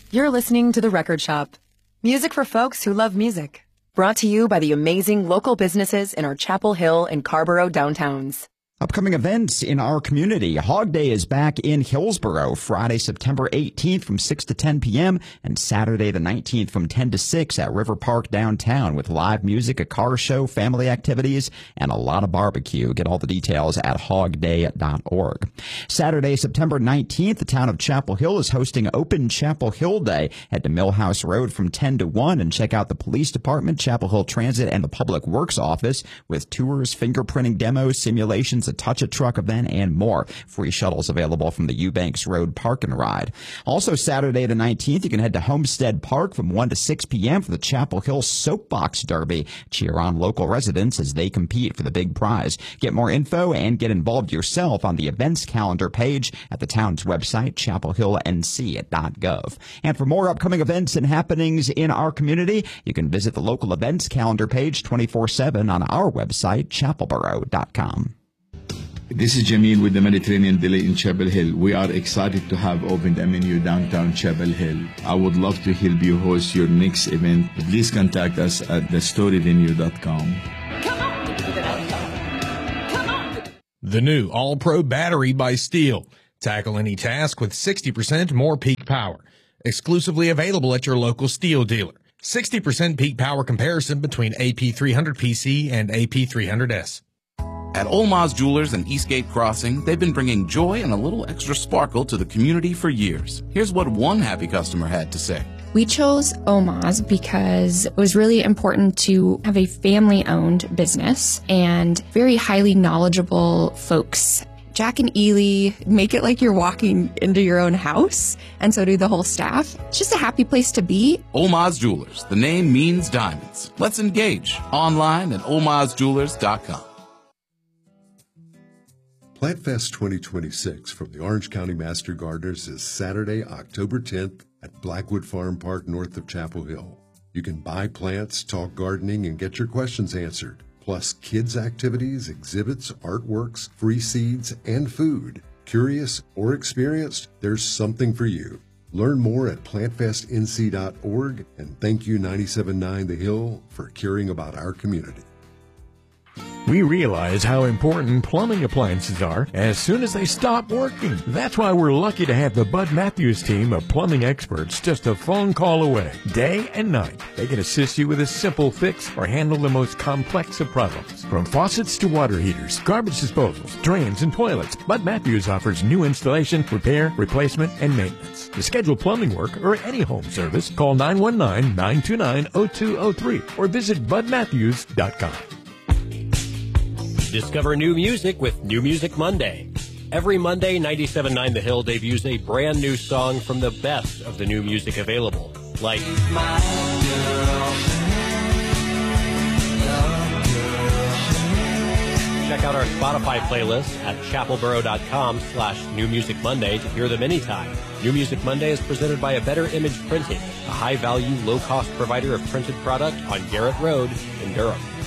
You're listening to The Record Shop. Music for folks who love music. Brought to you by the amazing local businesses in our Chapel Hill and Carborough downtowns. Upcoming events in our community. Hog Day is back in Hillsborough, Friday, September 18th from 6 to 10 p.m. and Saturday the 19th from 10 to 6 at River Park downtown with live music, a car show, family activities, and a lot of barbecue. Get all the details at hogday.org. Saturday, September 19th, the town of Chapel Hill is hosting Open Chapel Hill Day. Head to Millhouse Road from 10 to 1 and check out the police department, Chapel Hill Transit, and the Public Works office with tours, fingerprinting demos, simulations, a touch-a-truck event, and more. Free shuttles available from the Eubanks Road Park and Ride. Also, Saturday the 19th, you can head to Homestead Park from 1 to 6 p.m. for the Chapel Hill Soapbox Derby. Cheer on local residents as they compete for the big prize. Get more info and get involved yourself on the events calendar page at the town's website, chapelhillnc.gov. And for more upcoming events and happenings in our community, you can visit the local events calendar page 24/7 on our website, chapelborough.com. This is Jamil with the Mediterranean Deli in Chapel Hill. We are excited to have opened a menu downtown Chapel Hill. I would love to help you host your next event. Please contact us at thestoryvenue.com. The new All-Pro battery by Steel. Tackle any task with 60% more peak power. Exclusively available at your local Steel dealer. 60% peak power comparison between AP300PC and AP300S. At Olmaz Jewelers and Eastgate Crossing, they've been bringing joy and a little extra sparkle to the community for years. Here's what one happy customer had to say. We chose Olmaz because it was really important to have a family-owned business and very highly knowledgeable folks. Jack and Ely make it like you're walking into your own house, and so do the whole staff. It's just a happy place to be. Olmaz Jewelers. The name means diamonds. Let's engage. Online at olmazjewelers.com. PlantFest 2026 from the Orange County Master Gardeners is Saturday, October 10th at Blackwood Farm Park north of Chapel Hill. You can buy plants, talk gardening, and get your questions answered, plus kids' activities, exhibits, artworks, free seeds, and food. Curious or experienced? There's something for you. Learn more at plantfestnc.org, and thank you 97.9 The Hill for caring about our community. We realize how important plumbing appliances are as soon as they stop working. That's why we're lucky to have the Bud Matthews team of plumbing experts just a phone call away, day and night. They can assist you with a simple fix or handle the most complex of problems. From faucets to water heaters, garbage disposals, drains, and toilets, Bud Matthews offers new installation, repair, replacement, and maintenance. To schedule plumbing work or any home service, call 919-929-0203 or visit budmatthews.com. Discover new music with New Music Monday. Every Monday, 97.9 The Hill debuts a brand new song from the best of the new music available, like Check out our Spotify playlist at chapelborough.com/New Music Monday to hear them anytime. New Music Monday is presented by A Better Image Printing, a high-value, low-cost provider of printed product on Garrett Road in Durham.